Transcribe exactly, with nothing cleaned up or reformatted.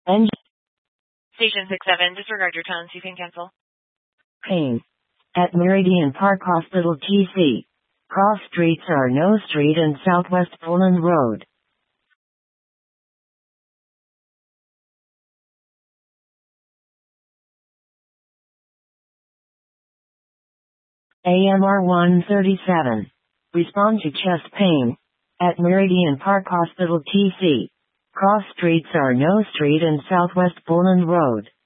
Engine. Station six seven, disregard your tones, you can cancel. Pain. At Meridian Park Hospital T C. Cross streets are No Street and Southwest Poland Road. A M R one thirty-seven. Respond to chest pain. At Meridian Park Hospital T C. Cross streets are No Street and Southwest Poland Road.